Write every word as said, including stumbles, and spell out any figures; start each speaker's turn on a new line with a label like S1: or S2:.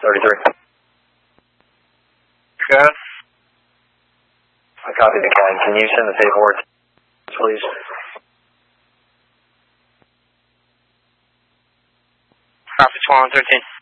S1: thirty-three.
S2: Good.
S1: I copy the guide. Can you send the paperwork, please?
S2: Copy twelve thirteen.